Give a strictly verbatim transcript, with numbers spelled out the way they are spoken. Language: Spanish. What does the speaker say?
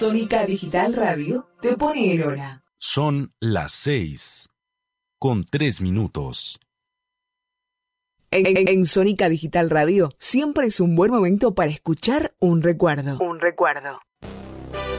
Sónica Digital Radio te pone el hora. Son las seis, con tres minutos. En, en, en Sónica Digital Radio siempre es un buen momento para escuchar un recuerdo. Un recuerdo.